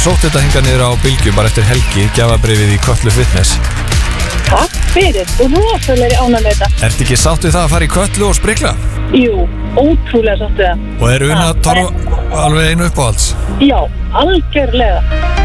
sótt þetta hingað niður á Bylgju bara eftir helgi, gjafabréfið í Kötlu Fitness. Takk fyrir, og rosalegri ánægð með þetta. Ertu ekki sátt við það að fara í Kötlu og sprikla? Jú, ótrúlega sátt við það. Og eru Una Torfa alveg einu uppáhalds? Já, algjörlega.